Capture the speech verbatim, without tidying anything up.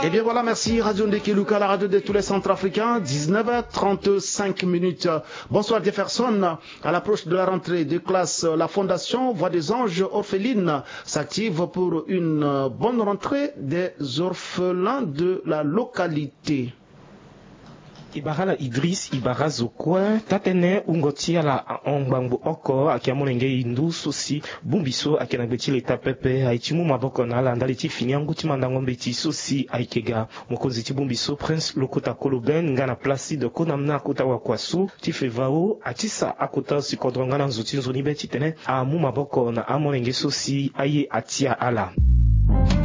Et bien voilà, merci Radio Ndekeluka, la radio de tous les Centrafricains, dix-neuf heures trente-cinq minutes. Bonsoir Jefferson. À l'approche de la rentrée de classe, la Fondation Voix des Anges Orphelines s'active pour une bonne rentrée des orphelins de la localité. Ibarala Idris Ibara Zokwa tatene ungotia la ongbango oko akiamolenge indu sosi bumbiso akenabeti leta pepe aichimu maboko na la ndaliti fini anguti mandangombe ti sosi aikega mokonzi ti bumbiso Prince Lokota Koloben ngana Placide konamna akota wa kwasu ti fevao atisa akota sikodronga na nzuti nzuni beti tene amu maboko na amolenge sosi aye atia ala.